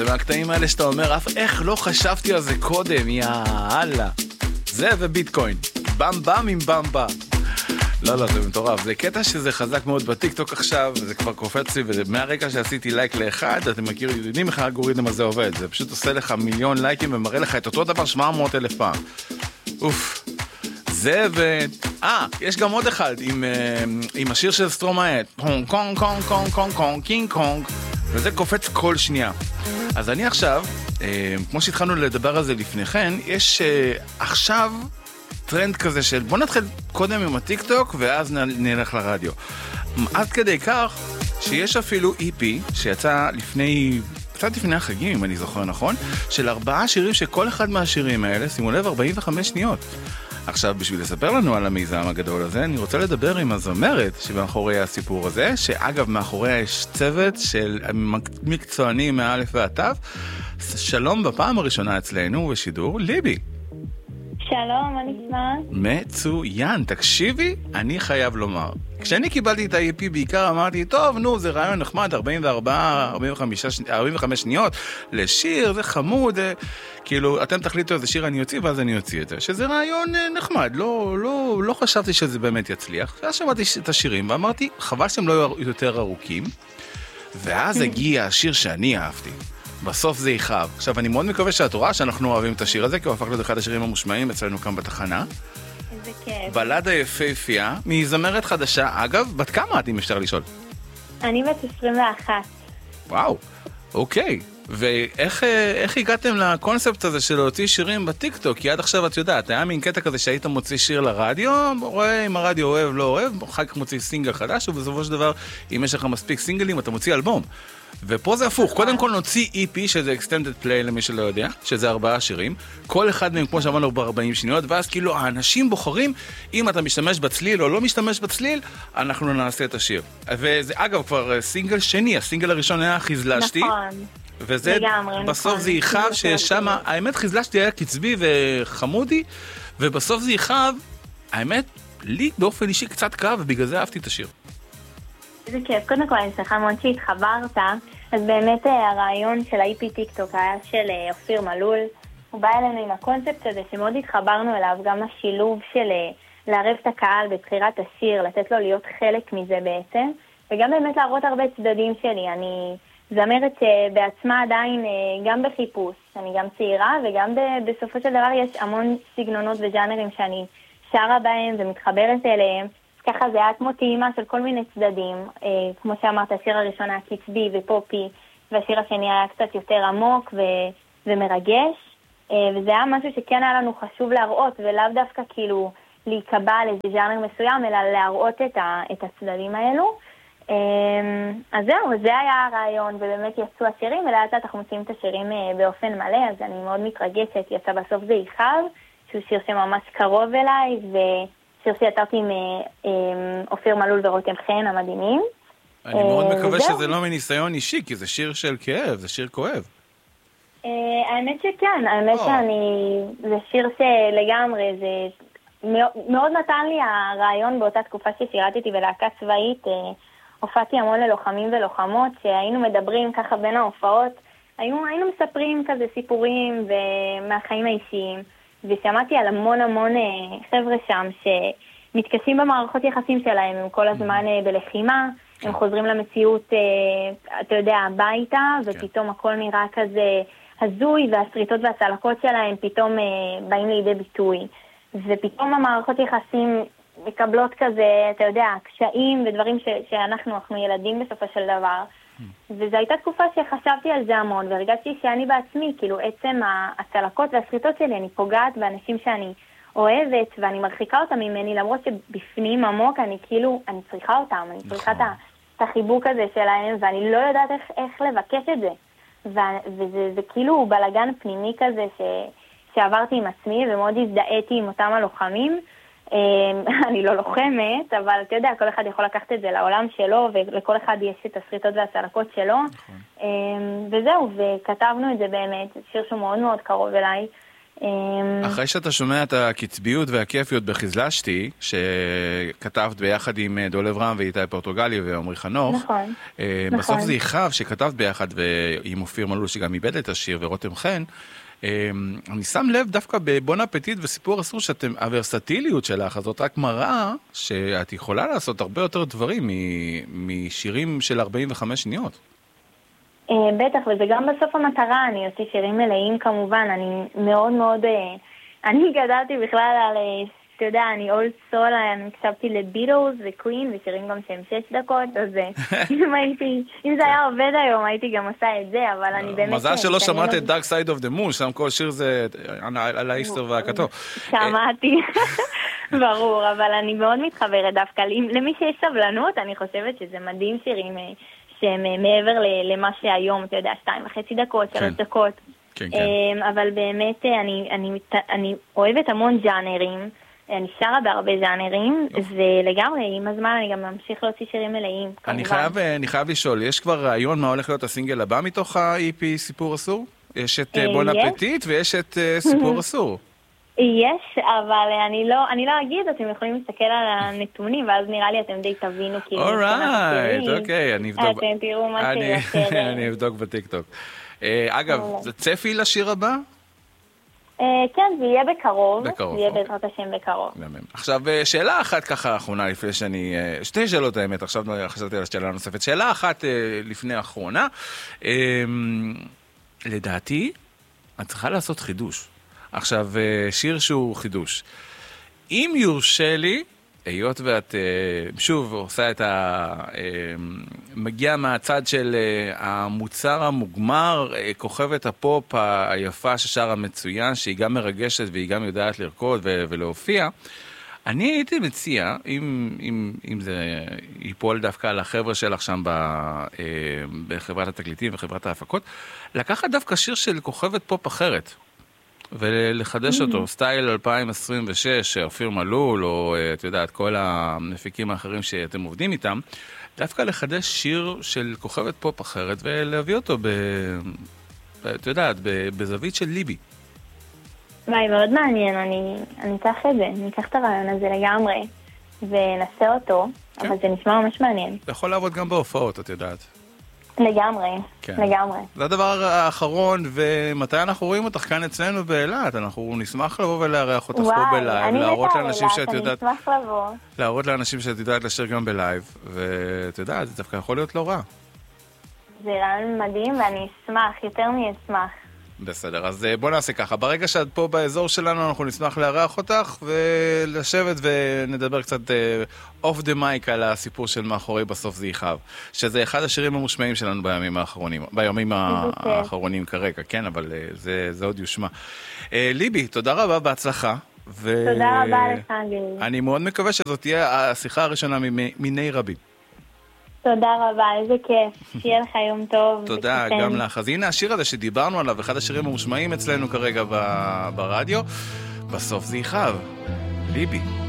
זה מהקטעים האלה שאתה אומר, איך לא חשבתי על זה קודם, יאללה. זה וביטקוין, במבם עם במבה. לא, זה מטורף. זה קטע שזה חזק מאוד בטיקטוק עכשיו, זה כבר קופץ לי, ומהרגע שעשיתי לייק לאחד, אתם יודעים איך האלגוריתם הזה עובד. זה פשוט עושה לך מיליון לייקים ומראה לך את אותו דבר 700,000 פעם. אוף. זה יש גם עוד אחד עם השיר של סטרומאט. קונג קונג קונג קונג קונג קונג קינג קונג. וזה קופץ כל שנייה. אז אני עכשיו, כמו שהתחלנו לדבר על זה לפניכן, יש עכשיו טרנד כזה של בוא נתחיל קודם עם הטיקטוק ואז נלך לרדיו. עד כדי כך שיש אפילו EP שיצא קצת לפני החגים, אם אני זוכר נכון, של 4 שירים שכל אחד מהשירים האלה, שימו לב, 45 שניות. עכשיו, בשביל לספר לנו על המיזם הגדול הזה, אני רוצה לדבר עם הזמרת שמאחורי הסיפור הזה, שאגב, מאחוריה יש צוות של מקצוענים מאלף ועד תו. שלום בפעם הראשונה אצלנו בשידור, ליבי. שלום, מה נשמע? מצוין, תקשיבי, אני חייב לומר. כשאני קיבלתי את ה-EP בעיקר אמרתי, טוב, נו, זה רעיון נחמד, 45 שניות לשיר, זה חמוד, כאילו, אתם תחליטו איזה שיר אני אוציא, ואז אני אוציא את זה, שזה רעיון נחמד, לא חשבתי שזה באמת יצליח. אז שמעתי את השירים ואמרתי, חבל שהם לא יותר ארוכים, ואז הגיע השיר שאני אהבתי. בסוף זה יכאב. עכשיו, אני מאוד מקווה שאת רואה שאנחנו אוהבים את השיר הזה, כי הוא הפך להיות אחד השירים המושמעים אצלנו כאן בתחנה. איזה כיף. בלדה יפהפייה, מזמרת חדשה. אגב, בת כמה את, אם אפשר לשאול? אני בת 21. וואו, אוקיי. ואיך הגעתם לקונספט הזה של להוציא שירים בטיקטוק? כי עד עכשיו את יודעת, היה מין קטע כזה שהיית מוציא שיר לרדיו, רואה אם הרדיו אוהב, לא אוהב, אחר כך מוציא סינגל חדש, ובסופו של דבר, אם יש לך מספיק סינגלים, אתה מוציא אלבום. ופה זה הפוך, קודם כל נוציא EP, שזה Extended Play למי שלא יודע, שזה 4 שירים, כל אחד מהם כמו שאמרנו ב-40 שניות, ואז כאילו האנשים בוחרים, אם אתה משתמש בצליל או לא משתמש בצליל, אנחנו נעשה את השיר. וזה אגב כבר סינגל שני, הסינגל הראשון היה חזלשתי. נכון. וזה בסוף זה יכאב ששם, האמת חזלשתי היה קצבי וחמודי, ובסוף זה יכאב, האמת, לי באופן אישי קצת כאב, ובגלל זה אהבתי את השיר. איזה כיף, קודם כל אני שמחה מאוד שהתחברת, אז באמת הרעיון של ה-EP טיקטוק היה של אופיר מלול, הוא בא אלינו עם הקונספט הזה שמאוד התחברנו אליו, גם השילוב של לערב את הקהל בבחירת השיר, לתת לו להיות חלק מזה בעצם, וגם באמת להראות הרבה צדדים שלי, אני זמרת שבעצמה עדיין גם בחיפוש, אני גם צעירה וגם בסופו של דבר יש המון סגנונות וג'אנרים שאני שרה בהם ומתחברת אליהם, ככה זה היה כמו טעימה של כל מיני צדדים, כמו שאמרת, השיר הראשון היה קצבי ופופי, והשיר השני היה קצת יותר עמוק ומרגש, וזה היה משהו שכן היה לנו חשוב להראות, ולאו דווקא כאילו להיקבע על איזה ז'אנר מסוים, אלא להראות את הצדדים האלו. אז זהו, זה היה הרעיון, ובאמת יצאו השירים, ולאט לאט אנחנו מוצאים את השירים באופן מלא, אז אני מאוד מתרגשת, יצא בסוף זה יכאב, שהוא שיר שממש קרוב אליי, שיר שיצרתי עם אופיר מלול ורותם חן המדהימים. אני מאוד מקווה שזה לא מניסיון אישי, כי זה שיר של כאב, זה שיר כואב. האמת שכן, האמת זה שיר שלגמרי, זה מאוד נתן לי הרעיון באותה תקופה ששירתתי בלהקה צבאית, הופעתי המון ללוחמים ולוחמות, שהיינו מדברים ככה בין ההופעות, היינו מספרים כזה סיפורים מהחיים האישיים, ושמעתי על המון חבר'ה שם שמתקשים במערכות יחסים שלהם, הם כל הזמן בלחימה, הם חוזרים למציאות, אתה יודע, הביתה, ופתאום הכל נראה כזה הזוי, והסריטות והצלקות שלהם פתאום באים לידי ביטוי. ופתאום המערכות יחסים מקבלות כזה, אתה יודע, קשיים ודברים שאנחנו ילדים בסופו של דבר. וזו הייתה תקופה שחשבתי על זה המון, והרגשתי שאני בעצמי, כאילו עצם הצלקות והסריטות שלי, אני פוגעת באנשים שאני אוהבת, ואני מרחיקה אותם ממני, למרות שבפנים עמוק אני כאילו, אני צריכה אותם, אני צריכה את החיבוק הזה שלהם, ואני לא יודעת איך לבקש את זה. וזה כאילו בלגן פנימי כזה שעברתי עם עצמי, ומאוד הזדהיתי עם אותם הלוחמים. אני לא לוחמת, אבל אתה יודע, כל אחד יכול לקחת את זה לעולם שלו, ולכל אחד יש את הסריטות והצלקות שלו. וזהו, וכתבנו את זה באמת, שיר שהוא מאוד מאוד קרוב אליי. אחרי שאתה שומע את הקצביות והכיפיות בחזלשתי, שכתבת ביחד עם דולב רם ואיתי פורטוגלי ועמרי חנוך, נכון. בסוף זה יכאב שכתבת ביחד ועם אופיר מלול שגם איבד את השיר ורותם חן, אני שם לב דווקא בבון אפטיט וסיפור אסור שהוורסטיליות שלך הזאת רק מראה שאת יכולה לעשות הרבה יותר דברים משירים של 45 שניות. בטח, וזה גם בסוף המטרה, אני עושה שירים מלאים כמובן, אני מאוד מאוד, אני גדלתי בכלל על, אתה יודע, אני אולד סול, אני הקשבתי לביטלס וקווין, ושירים גם שהם 6 דקות, אז אם זה היה עובד היום, הייתי גם עושה את זה, אבל אני באמת... מזל שלא שמעת את Dark Side of the Moon, שם כל שיר זה על האיסטר והכתוב. שמעתי, ברור, אבל אני מאוד מתחברת דווקא, למי שיש סבלנות, אני חושבת שזה מדהים שירים שהם מעבר למה שהיום, אתה יודע, 2.5 דקות, 3 דקות. כן, כן. אבל באמת אני אוהבת המון ז'אנרים, אני שרה בהרבה ז'אנרים, ולגמרי, עם הזמן אני גם ממשיך להוציא שירים מלאים. אני חייב לשאול, יש כבר רעיון מה הולך להיות הסינגל הבא מתוך ה-EP סיפור אסור? יש את בון אפטיט ויש את סיפור אסור. יש, אבל אני לא אגיד, אתם יכולים להסתכל על הנתונים, ואז נראה לי אתם די תבינו כאילו... אורייט, אוקיי, אני אבדוק. אתם תראו מה שיותר... אני אבדוק בטיקטוק. אגב, זה צפי לשיר הבא? כן, זה יהיה בקרוב. בקרוב. זה יהיה בעזרת השם בקרוב. עכשיו, שאלה אחת ככה אחרונה לפני שאני... שתי שאלות האמת, עכשיו חשבתי על השאלה הנוספת. שאלה אחת לפני האחרונה. לדעתי, את צריכה לעשות חידוש. עכשיו, שיר שהוא חידוש. אם יורשה לי, היות ואת שוב עושה את מגיע מהצד של המוצר המוגמר, כוכבת הפופ היפה ששרה מצוין, שהיא גם מרגשת והיא גם יודעת לרקוד ולהופיע, אני הייתי מציע, אם זה ייפול דווקא על החבר'ה שלך שם בחברת התקליטים וחברת ההפקות, לקחת דווקא שיר של כוכבת פופ אחרת. ולחדש אותו, סטייל 2026, אופיר מלול, או את יודעת, כל המפיקים האחרים שאתם עובדים איתם, דווקא לחדש שיר של כוכבת פופ אחרת, ולהביא אותו את יודעת, בזווית של ליבי. וואי, מאוד מעניין, אני אקח את זה, אני אקח את הרעיון הזה לגמרי, ונעשה אותו, אבל זה נשמע ממש מעניין. זה יכול לעבוד גם בהופעות, את יודעת. לגמרי, לגמרי. זה הדבר האחרון, ומתי אנחנו רואים אותך כאן אצלנו באילת? אנחנו נשמח לבוא ולארח אותך פה בלייב, להראות לאנשים שאת יודעת... אני אשמח לבוא. להראות לאנשים שאת יודעת לשיר גם בלייב, ואת יודעת, זה דווקא יכול להיות לא רע. זה רעיון מדהים, ואני אשמח, יותר מאשמח. בסדר, אז בוא נעשה ככה. ברגע שאת פה באזור שלנו, אנחנו נשמח לארח אותך ולשבת ונדבר קצת אוף דה מייק על הסיפור של מאחורי בסוף זה יכאב. שזה אחד השירים המושמעים שלנו בימים האחרונים כרגע, כן, אבל זה עוד יושמע. ליבי, תודה רבה, בהצלחה. תודה רבה לך, גיל. אני מאוד מקווה שזאת תהיה השיחה הראשונה מיני רבים. תודה רבה, איזה כיף. שיהיה לך יום טוב. תודה, גם לך. אז הנה השיר הזה שדיברנו עליו, אחד השירים המושמעים אצלנו כרגע ברדיו, בסוף זה יכאב. ליבי.